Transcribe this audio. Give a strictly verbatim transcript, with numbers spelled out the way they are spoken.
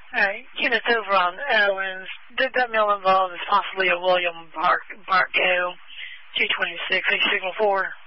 All right, units over on Owens. Did that mill involve is possibly a William Bar- Barco two twenty-six, H signal four?